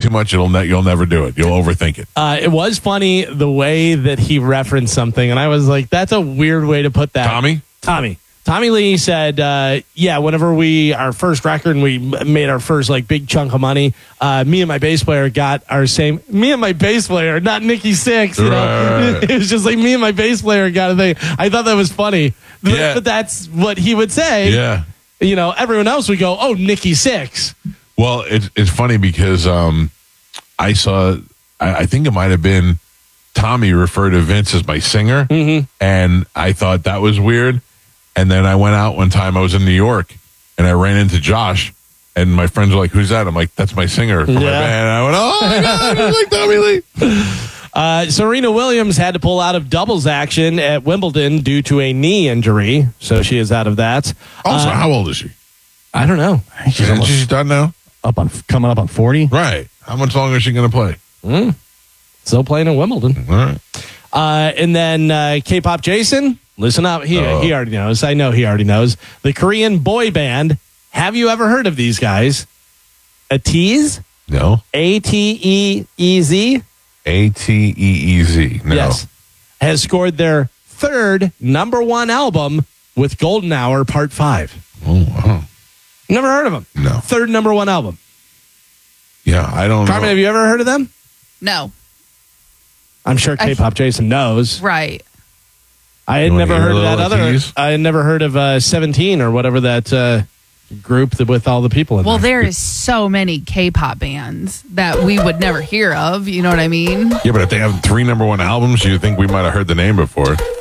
too much, you'll never do it. You'll overthink it. It was funny the way that he referenced something, and I was like, that's a weird way to put that. Tommy Lee said, whenever our first record and we made our first like big chunk of money, me and my bass player got our same, me and my bass player, not Nikki Sixx, you know, Right. It was just like me and my bass player got a thing. I thought that was funny, but that's what he would say. Yeah. You know, everyone else would go, oh, Nikki Sixx. Well, it's funny because I saw, I think it might have been Tommy referred to Vince as my singer, and I thought that was weird. And then I went out one time, I was in New York, and I ran into Josh, and my friends were like, who's that? I'm like, that's my singer from my band. And I went, oh, my God, I like Tommy Lee. Serena Williams had to pull out of doubles action at Wimbledon due to a knee injury, so she is out of that. Also, how old is she? I don't know. She's done now? Coming up on 40. Right. How much longer is she going to play? Still playing at Wimbledon. All right. And then K-pop Jason, listen up. He already knows. I know he already knows. The Korean boy band. Have you ever heard of these guys? ATEEZ? No. ATEEZ? ATEEZ. No. Yes. Has scored their third #1 album with Golden Hour Part 5. Oh, wow. Never heard of them. No. Third #1 album. Yeah, I don't know. Carmen, have you ever heard of them? No. I'm sure K-pop Jason knows. Right. I had You wanna never hear heard a of that little other. tease? I had never heard of 17 or whatever that group with all the people in Well, there. there is so many K-pop bands that we would never hear of. You know what I mean? Yeah, but if they have 3 #1 albums, you think we might have heard the name before.